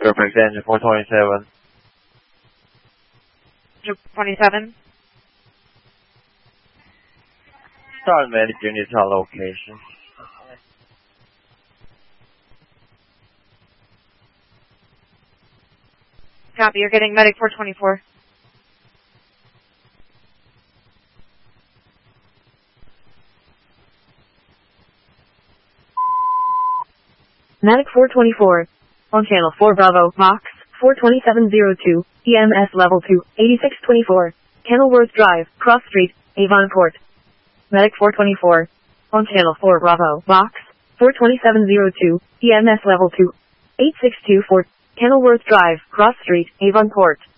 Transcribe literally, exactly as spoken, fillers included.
Fairfax Engine four twenty-seven. twenty-seven. Sorry, medic unit to our location. Copy, you're getting medic four twenty-four. Medic four twenty-four. On channel four Bravo, Box, four twenty-seven oh two, E M S level two, eighty-six twenty-four. Kenilworth Drive, Cross Street, Avonport. Medic four twenty-four. On channel four Bravo, Box, four twenty-seven oh two, E M S level two, eighty-six twenty-four. Kenilworth Drive, Cross Street, Avonport.